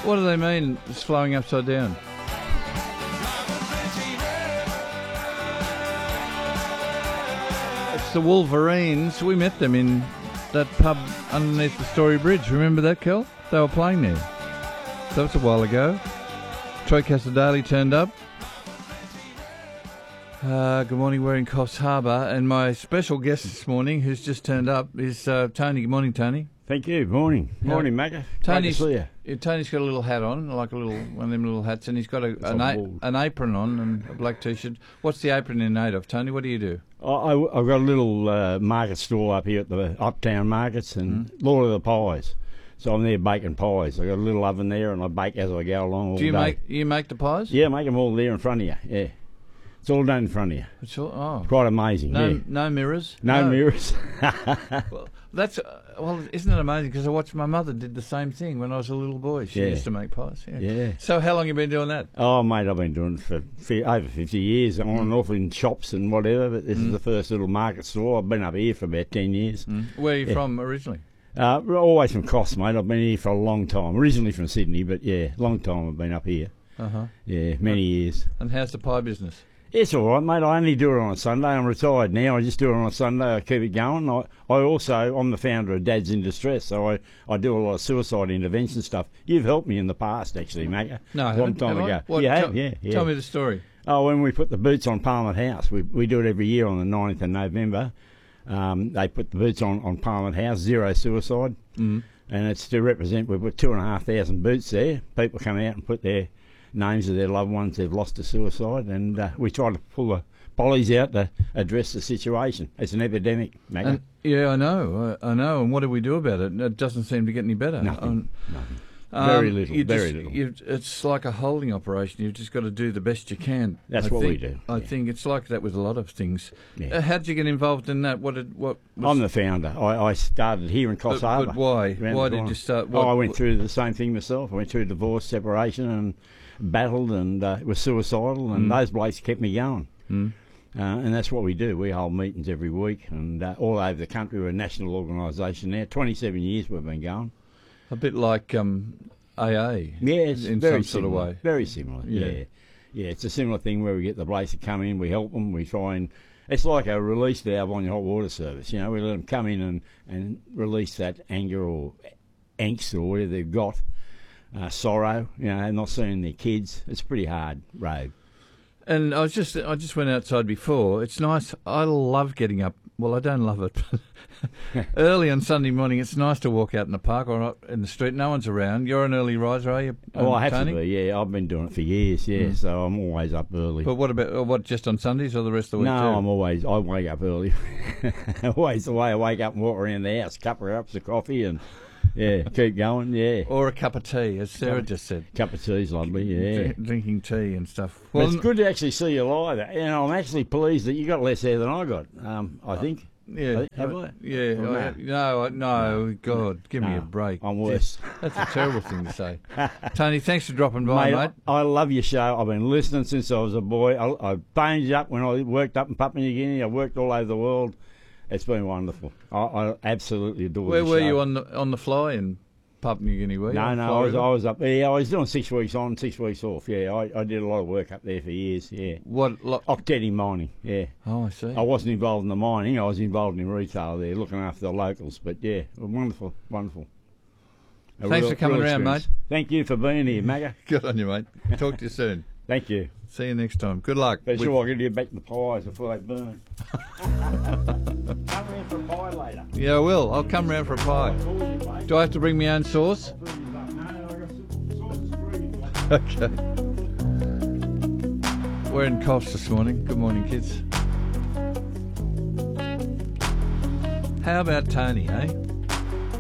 What do they mean, it's flowing upside down? It's the Wolverines. We met them in that pub underneath the Story Bridge. Remember that, Kel? They were playing there. That was a while ago. Troy Casadali turned up. Good morning, we're in Coffs Harbour, and my special guest this morning, who's just turned up, is Tony. Good morning, Tony. Thank you. Morning. Morning, Macca. Tony's got a little hat on, like one of them little hats, and he's got an apron on and a black T-shirt. What's the apron in aid of, Tony? What do you do? I've got a little market stall up here at the Uptown Markets and Lord of the Pies. So I'm there baking pies. I've got a little oven there and I bake as I go along all day. Do you make the pies? Yeah, I make them all there in front of you, yeah. It's all done in front of you. It's all, quite amazing, yeah. No mirrors? No mirrors. Well, isn't it amazing? Because I watched my mother did the same thing when I was a little boy. She used to make pies. Yeah. So how long have you been doing that? Oh, mate, I've been doing it for over 50 years, on and off in shops and whatever. But this is the first little market store. I've been up here for about 10 years. Where are you from originally? Always from Coffs, mate. I've been here for a long time. Originally from Sydney, but yeah, long time I've been up here. Yeah, many years. And how's the pie business? It's all right, mate. I only do it on a Sunday. I'm retired now. I just do it on a Sunday. I keep it going. I'm the founder of Dads in Distress, so I do a lot of suicide intervention stuff. You've helped me in the past, actually, mate. No, a long time ago. Yeah. Tell me the story. Oh, when we put the boots on Parliament House, we do it every year on the 9th of November. They put the boots on Parliament House, zero suicide, and it's to represent. We put 2,500 boots there. People come out and put their names of their loved ones they've lost to suicide, and we try to pull the pollies out to address the situation. It's an epidemic, Maggie. Yeah, I know. And what do we do about it? It doesn't seem to get any better. Nothing. Very little. It's like a holding operation. You've just got to do the best you can. That's what we do. I think it's like that with a lot of things. Yeah. How did you get involved in that? I'm the founder. I started here in Coffs Harbour. But why? Why did you start? I went through the same thing myself. I went through divorce, separation, and battled and was suicidal, and those blokes kept me going. And that's what we do. We hold meetings every week, and all over the country. We're a national organisation now. 27 years we've been going. A bit like AA. Yes, in very some sort of way. Very similar. Yeah. It's a similar thing where we get the blokes to come in, we help them, we try and. It's like a release valve on your hot water service. You know, we let them come in and release that anger or angst or whatever they've got. Sorrow, not seeing their kids. It's a pretty hard road. And I just went outside before. It's nice. I love getting up. Well, I don't love it, but early on Sunday morning, it's nice to walk out in the park or in the street. No one's around. You're an early riser, are you? I have Tony? to be. Yeah, I've been doing it for years. Yeah, so I'm always up early. But what about just on Sundays or the rest of the week? No, I wake up early. Always the way I wake up and walk around the house, cup of cups of coffee and. Yeah, keep going, yeah. Or a cup of tea, as Sarah just said. Cup of tea's lovely, yeah. Drinking tea and stuff. Well, it's good to actually see you live. I'm actually pleased that you got less hair than I got, I think. Yeah. Have I? Yeah. No, God, give me a break. I'm worse. That's a terrible thing to say. Tony, thanks for dropping by, mate. I love your show. I've been listening since I was a boy. I banged up when I worked up in Papua New Guinea. I worked all over the world. It's been wonderful. I absolutely adore the show. Where were you on the fly in Papua New Guinea? Were you? No, I was up there. I was doing 6 weeks on, 6 weeks off. Yeah, I did a lot of work up there for years. Yeah. Octeti mining. Yeah. Oh, I see. I wasn't involved in the mining. I was involved in retail there, looking after the locals. But yeah, wonderful. Thanks for coming around, mate. Thank you for being here, Magga. Good on you, mate. Talk to you soon. Thank you. See you next time. Good luck. Be sure I get you back the pies before they burn. Come round for a pie later. Yeah, I will. I'll come round for a pie. Do I have to bring my own sauce? Okay. We're in Coffs this morning. Good morning, kids. How about Tony, eh?